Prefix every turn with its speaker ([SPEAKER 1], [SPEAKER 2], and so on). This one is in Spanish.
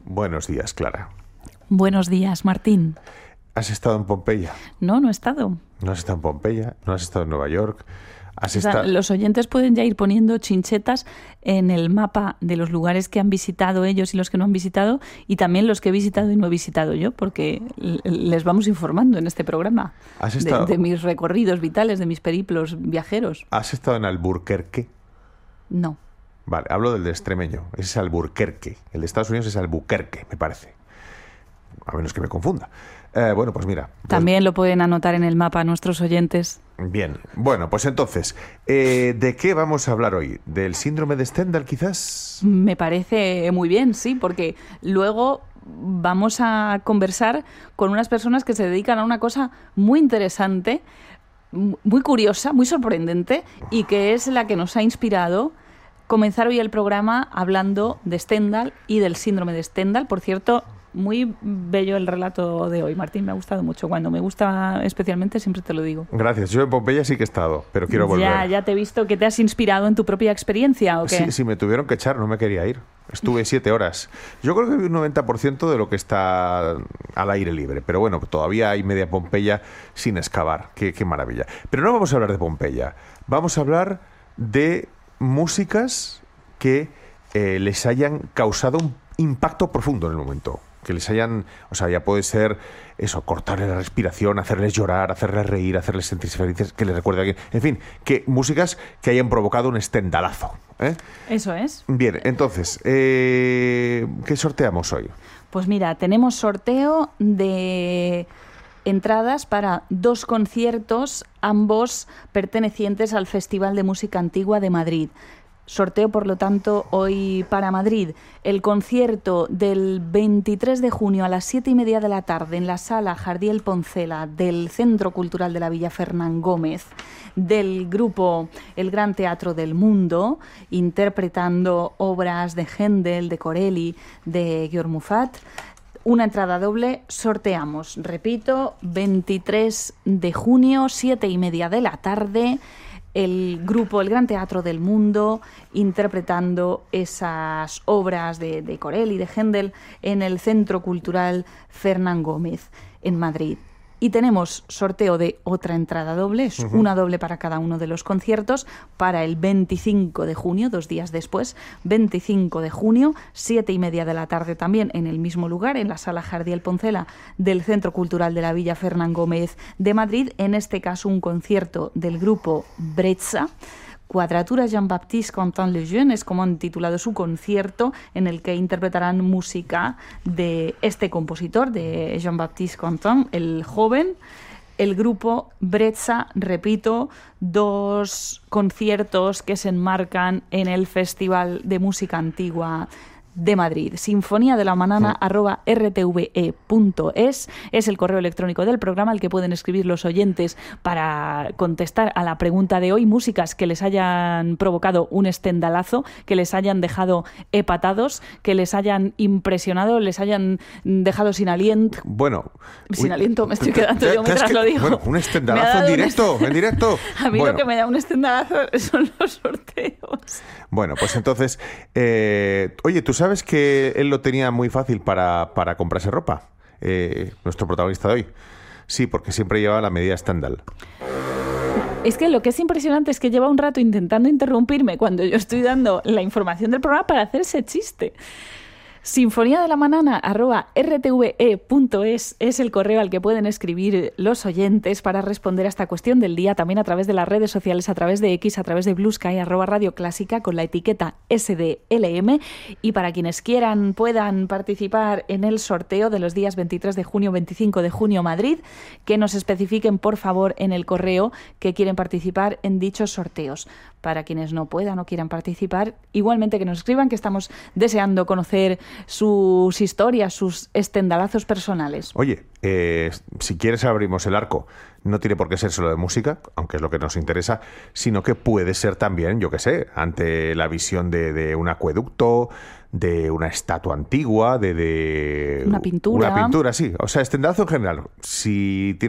[SPEAKER 1] Buenos días, Clara.
[SPEAKER 2] Buenos días, Martín.
[SPEAKER 1] ¿Has estado en Pompeya?
[SPEAKER 2] No he estado.
[SPEAKER 1] ¿No has estado en Pompeya? ¿No has estado en Nueva York?
[SPEAKER 2] Los oyentes pueden ya ir poniendo chinchetas en el mapa de los lugares que han visitado ellos y los que no han visitado, y también los que he visitado y no he visitado yo, porque les vamos informando en este programa de mis recorridos vitales, de mis periplos viajeros.
[SPEAKER 1] ¿Has estado en Albuquerque?
[SPEAKER 2] No.
[SPEAKER 1] Vale, hablo del de extremeño. Ese es Albuquerque. El de Estados Unidos es Albuquerque, me parece. A menos que me confunda. Bueno, pues mira.
[SPEAKER 2] También lo pueden anotar en el mapa nuestros oyentes.
[SPEAKER 1] Bien. Bueno, pues entonces, ¿de qué vamos a hablar hoy? ¿Del síndrome de Stendhal, quizás?
[SPEAKER 2] Me parece muy bien, sí, porque luego vamos a conversar con unas personas que se dedican a una cosa muy interesante, muy curiosa, muy sorprendente, y que es la que nos ha inspirado comenzar hoy el programa hablando de Stendhal y del síndrome de Stendhal. Por cierto, muy bello el relato de hoy, Martín, me ha gustado mucho. Cuando me gusta especialmente siempre te lo digo.
[SPEAKER 1] Gracias, yo en Pompeya sí que he estado, pero quiero volver.
[SPEAKER 2] Ya te he visto que te has inspirado en tu propia experiencia, ¿o qué?
[SPEAKER 1] Sí, me tuvieron que echar, no me quería ir. Estuve 7 horas. Yo creo que vi un 90% de lo que está al aire libre, pero bueno, todavía hay media Pompeya sin excavar. Qué maravilla. Pero no vamos a hablar de Pompeya, vamos a hablar de músicas que les hayan causado un impacto profundo en el momento. Que les hayan, o sea, ya puede ser eso, cortarles la respiración, hacerles llorar, hacerles reír, hacerles sentirse felices, que les recuerde a alguien. En fin, que músicas que hayan provocado un estendalazo.
[SPEAKER 2] Eso es.
[SPEAKER 1] Bien, entonces, ¿qué sorteamos hoy?
[SPEAKER 2] Pues mira, tenemos sorteo de entradas para 2 conciertos, ambos pertenecientes al Festival de Música Antigua de Madrid. Sorteo, por lo tanto, hoy para Madrid. El concierto del 23 de junio a las 7:30 de la tarde en la Sala Jardiel Poncela del Centro Cultural de la Villa Fernán Gómez, del grupo El Gran Teatro del Mundo, interpretando obras de Händel, de Corelli, de Georg Muffat. Una entrada doble sorteamos. Repito, 23 de junio, 7:30 de la tarde, el grupo El Gran Teatro del Mundo interpretando esas obras de Corelli, de Händel, en el Centro Cultural Fernán Gómez, en Madrid. Y tenemos sorteo de otra entrada doble, es una doble para cada uno de los conciertos, para el 25 de junio, 2 días después, 25 de junio, 7:30 de la tarde también, en el mismo lugar, en la Sala Jardiel Poncela del Centro Cultural de la Villa Fernán Gómez de Madrid. En este caso, un concierto del grupo Bretza, Quadratura Jean-Baptiste Quentin Lejeune, es como han titulado su concierto, en el que interpretarán música de este compositor, de Jean-Baptiste Quentin, el joven. El grupo Bretza, repito, 2 conciertos que se enmarcan en el Festival de Música Antigua de Madrid. sinfoniadelamanana@rtve.es es el correo electrónico del programa al que pueden escribir los oyentes para contestar a la pregunta de hoy, músicas que les hayan provocado un estendalazo, que les hayan dejado hepatados, que les hayan impresionado, les hayan dejado sin aliento.
[SPEAKER 1] Bueno,
[SPEAKER 2] sin aliento me estoy quedando yo mientras lo digo.
[SPEAKER 1] Bueno, un estendalazo en directo.
[SPEAKER 2] A mí
[SPEAKER 1] bueno,
[SPEAKER 2] lo que me da un estendalazo son los sorteos.
[SPEAKER 1] Bueno, pues entonces, oye, ¿tú sabes que él lo tenía muy fácil para comprarse ropa? Nuestro protagonista de hoy. Sí, porque siempre llevaba la medida Stendhal.
[SPEAKER 2] Es que lo que es impresionante es que lleva un rato intentando interrumpirme cuando yo estoy dando la información del programa para hacer ese chiste. sinfoniadelamanana@rtve.es es el correo al que pueden escribir los oyentes para responder a esta cuestión del día, también a través de las redes sociales, a través de X, a través de Blue Sky, @Radio Clásica, con la etiqueta SDLM. Y para quienes quieran, puedan participar en el sorteo de los días 23 de junio, 25 de junio, Madrid, que nos especifiquen, por favor, en el correo que quieren participar en dichos sorteos. Para quienes no puedan o quieran participar, igualmente que nos escriban, que estamos deseando conocer sus historias, sus estendalazos personales.
[SPEAKER 1] Oye, si quieres abrimos el arco. No tiene por qué ser solo de música, aunque es lo que nos interesa, sino que puede ser también, yo qué sé, ante la visión de un acueducto, de una estatua antigua, de
[SPEAKER 2] una pintura.
[SPEAKER 1] Una pintura, sí. O sea, estendalazo en general. Si